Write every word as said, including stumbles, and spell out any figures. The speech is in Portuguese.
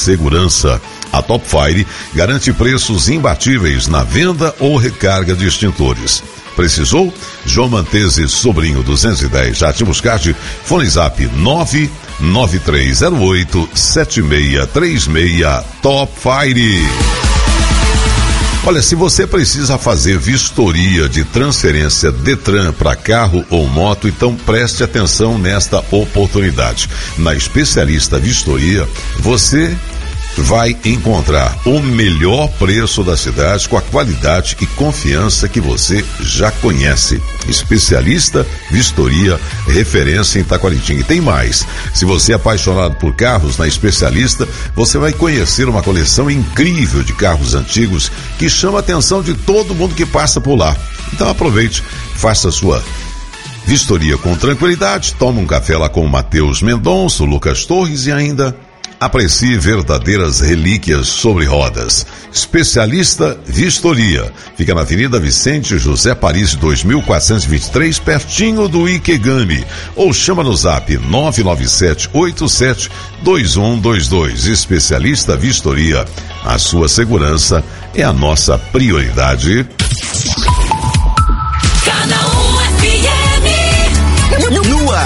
segurança. A Top Fire garante preços imbatíveis na venda ou recarga de extintores. Precisou? João Mantese, Sobrinho duzentos e dez, já te buscaste. Fone Zap nove nove três zero oito sete seis três seis. Top Fire. Olha, se você precisa fazer vistoria de transferência Detran para carro ou moto, então preste atenção nesta oportunidade. Na Especialista Vistoria, você vai encontrar o melhor preço da cidade com a qualidade e confiança que você já conhece. Especialista Vistoria, referência em Taquaritinga. E tem mais, se você é apaixonado por carros, na Especialista você vai conhecer uma coleção incrível de carros antigos que chama a atenção de todo mundo que passa por lá. Então aproveite, faça a sua vistoria com tranquilidade, toma um café lá com o Matheus Mendonça, o Lucas Torres e ainda aprecie verdadeiras relíquias sobre rodas. Especialista Vistoria. Fica na Avenida Vicente José Paris dois mil quatrocentos e vinte e três, pertinho do Ikegami. Ou chama no zap nove nove sete oito sete dois um dois dois. Especialista Vistoria. A sua segurança é a nossa prioridade.